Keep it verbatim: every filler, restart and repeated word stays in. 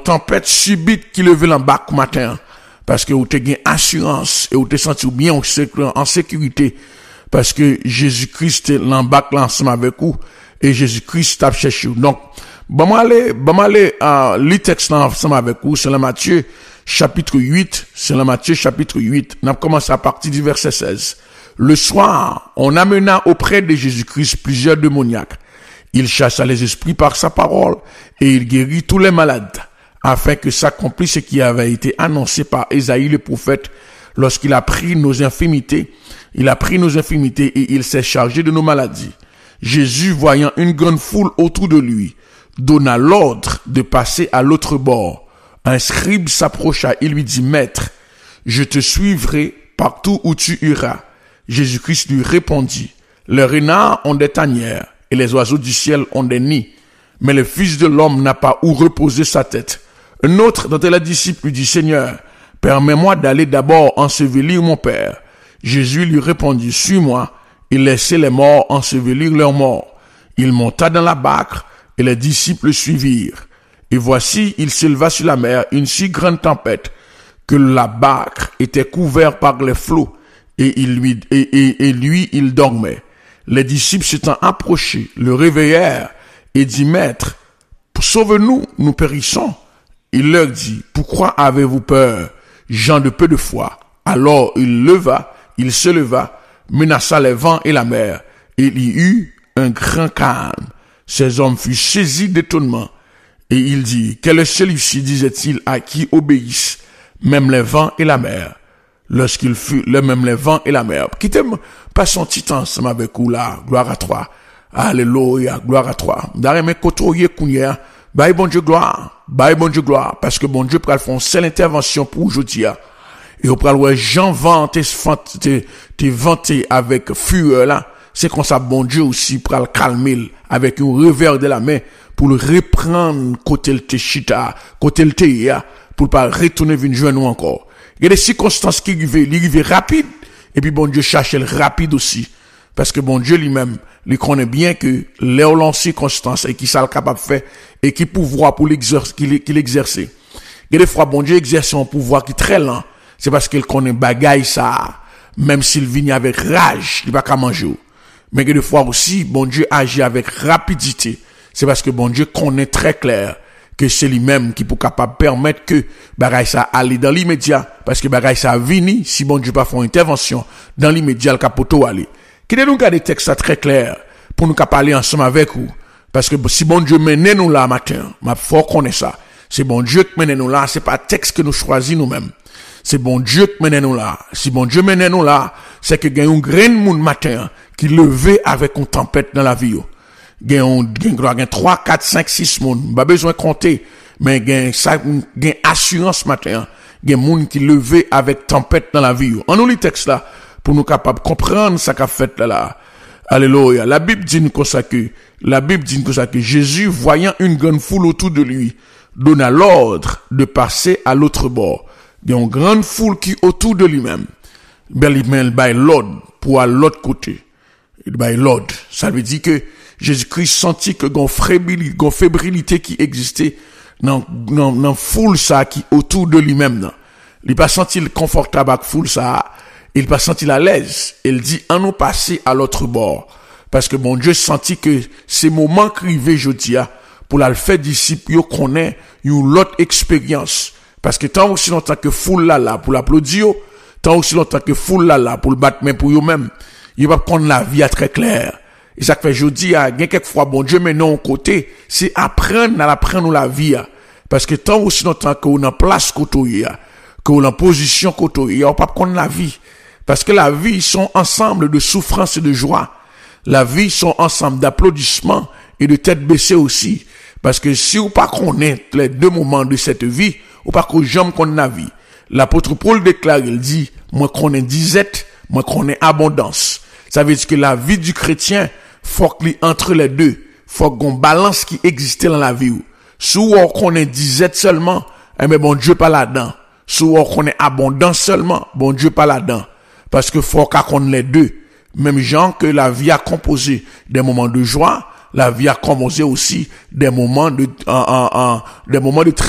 tempête subite qui levait en bas matin parce que vous avez une assurance et vous avez senti bien en sécurité parce que Jésus-Christ est l'embarque ensemble avec vous et Jésus-Christ a cherché vous. Donc, bon aller, bon aller euh, le texte ensemble avec vous, c'est le Matthieu chapitre huit, c'est le Matthieu chapitre huit. On a commencé à partir du verset seize. Le soir, on amena auprès de Jésus-Christ plusieurs démoniaques. Il chassa les esprits par sa parole et il guérit tous les malades, afin que s'accomplisse ce qui avait été annoncé par Ésaïe le prophète lorsqu'il a pris nos infirmités. Il a pris nos infirmités et il s'est chargé de nos maladies. Jésus, voyant une grande foule autour de lui, donna l'ordre de passer à l'autre bord. Un scribe s'approcha et lui dit, Maître, je te suivrai partout où tu iras. Jésus-Christ lui répondit, les renards ont des tanières et les oiseaux du ciel ont des nids, mais le Fils de l'homme n'a pas où reposer sa tête. Un autre d'entre les disciples lui dit, Seigneur, permets-moi d'aller d'abord ensevelir mon Père. Jésus lui répondit, suis-moi, et laissez les morts ensevelir leurs morts. Il monta dans la barque et les disciples le suivirent. Et voici, il s'éleva sur la mer une si grande tempête que la barque était couverte par les flots et, il lui, et, et, et lui, il dormait. Les disciples s'étant approchés, le réveillèrent et dit, Maître, sauve-nous, nous périssons. Il leur dit, pourquoi avez-vous peur, gens de peu de foi? Alors il leva, il se leva, menaça les vents et la mer, et il y eut un grand calme. Ces hommes furent saisis d'étonnement, et il dit, quel est celui-ci, disait-il, à qui obéissent même les vents et la mer? Lorsqu'il fut, le même les vents et la mer. Quittez-moi, passons petit temps ensemble avec vous là, gloire à toi. Alléluia, gloire à toi. D'ailleurs, mes côtoyer kounya, bye bon Dieu gloire, bye bon Dieu gloire, parce que bon Dieu pral faire une seule intervention pour aujourd'hui. Et au pral ouais, Jean vante, te, te vanté avec fureur là, c'est comme ça bon Dieu aussi pral calmer avec un revers de la main pour le reprendre côté le chita, côté le ya, pour pas retourner venir joindre nous encore. Il y a des circonstances qui arrivent, il arrive rapide, et puis bon Dieu cherche le rapide aussi. Parce que bon Dieu lui-même, il connaît bien que les circonstances et qui ça le capable de faire, et qui pouvoir pour l'exercer, qu'il exerce. Il y a des fois, bon Dieu exerce un pouvoir qui est très lent. C'est parce qu'il connaît bagaille ça, même s'il vient avec rage, il va pas manger. Mais il y a des fois aussi, bon Dieu agit avec rapidité. C'est parce que bon Dieu connaît très clair que c'est lui-même qui peut capable permettre que bagaille ça aller dans l'immédiat, parce que bagaille ça vini, si bon Dieu pas faire une intervention, dans l'immédiat, le capoto aller. Qui nous garde des textes très clairs, pour nous parler ensemble avec vous. Parce que si bon Dieu mène nous là matin, ma faut connaître ça. C'est bon Dieu qui mène nous là, c'est pas texte que nous choisissons nous-mêmes. C'est bon Dieu qui mène nous là. Si bon Dieu mène nous là, c'est que gagne un grand monde matin qui levé avec une tempête dans la vie. Gagne gagne trois, quatre, cinq, six monde, pas besoin de compter, mais gagne ça gagne assurance matin. Gagne monde qui levé avec tempête dans la vie. En nous les textes là pour nous capables de comprendre ce qu'a fait là là. Alléluia. La Bible dit comme ça que la Bible dit comme ça que Jésus, voyant une grande foule autour de lui, donna l'ordre de passer à l'autre bord. Il y a une grande foule qui autour de lui-même. Ben, il met l'ordre pour à l'autre côté. Il met l'ordre. Ça veut dire que Jésus-Christ sentit que gon fébrilité, gon fébrilité qui existait dans, dans, dans foule ça qui autour de lui-même, non. Il pas senti le confortable avec foule ça. Il pas senti la l'aise. Il dit, en nous passer à l'autre bord. Parce que bon Dieu sentit que ces moments crivés, je dis, pour la faire disciple, yo connaît, une l'autre expérience. Parce que tant aussi longtemps que foule là là pour l'applaudir, tant aussi longtemps que foule là là pour le battre même pour eux-mêmes, il va prendre la vie à très clair. Et ça fait, je dis, il y a quelquefois, bon Dieu, mais non, côté, c'est apprendre à apprendre la vie. Parce que tant aussi longtemps qu'on a place côté, qu'on a en position côté, il va pas prendre la vie. Parce que la vie, ils sont ensemble de souffrance et de joie. La vie, ils sont ensemble d'applaudissements et de tête baissée aussi. Parce que si vous pas connaître les deux moments de cette vie, ou pas que j'aime qu'on la vie. L'apôtre Paul déclare, il dit, moi connais disette, moi connais abondance. Ça veut dire que la vie du chrétien, faut qu'il entre les deux. Faut qu'on balance qui existe dans la vie. Si on connaît disette seulement, eh bien bon Dieu pas là-dedans. Si on connaît abondance seulement, bon Dieu pas là-dedans. Parce que faut qu'on les deux. Même gens que la vie a composé des moments de joie, la vie a composé aussi des moments de, en, en, en, des moments de